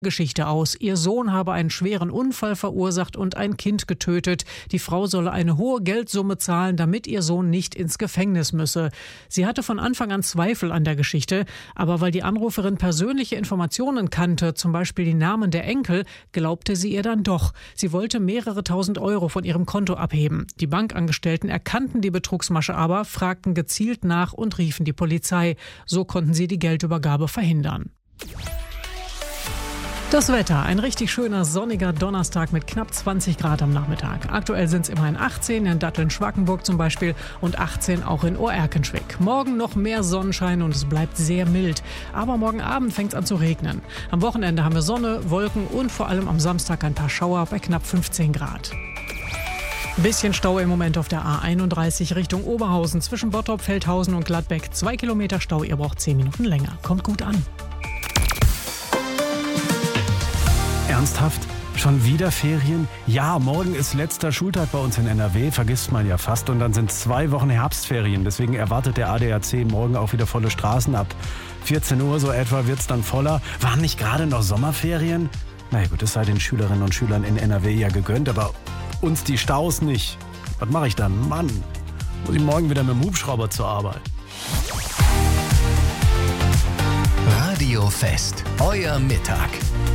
Geschichte aus. Ihr Sohn habe einen schweren Unfall verursacht und ein Kind getötet. Die Frau solle eine hohe Geldsumme zahlen, damit ihr Sohn nicht ins Gefängnis müsse. Sie hatte von Anfang an Zweifel an der Geschichte, aber weil die Anruferin persönliche Informationen kannte, zum Beispiel die Namen der Enkel, glaubte sie ihr dann doch. Sie wollte mehrere tausend Euro von ihrem Konto abheben. Die Bankangestellten erkannten die Betrugsmasche aber, fragten gezielt nach und riefen die Polizei. So konnten sie die Geldübergabe verhindern. Das Wetter, ein richtig schöner sonniger Donnerstag mit knapp 20 Grad am Nachmittag. Aktuell sind es immerhin 18 in Datteln-Schwackenburg zum Beispiel und 18 auch in Ohr-Erkenschwick. Morgen noch mehr Sonnenschein und es bleibt sehr mild. Aber morgen Abend fängt es an zu regnen. Am Wochenende haben wir Sonne, Wolken und vor allem am Samstag ein paar Schauer bei knapp 15 Grad. Bisschen Stau im Moment auf der A31 Richtung Oberhausen zwischen Bottrop, Feldhausen und Gladbeck. 2 Kilometer Stau, ihr braucht 10 Minuten länger. Kommt gut an. Ernsthaft? Schon wieder Ferien? Ja, morgen ist letzter Schultag bei uns in NRW, vergisst man ja fast. Und dann sind 2 Wochen Herbstferien. Deswegen erwartet der ADAC morgen auch wieder volle Straßen. Ab 14 Uhr so etwa wird's dann voller. Waren nicht gerade noch Sommerferien? Na ja, gut, es sei den Schülerinnen und Schülern in NRW ja gegönnt, aber uns die Staus nicht. Was mache ich dann? Mann, muss ich morgen wieder mit dem Hubschrauber zur Arbeit. Radio Fest, euer Mittag.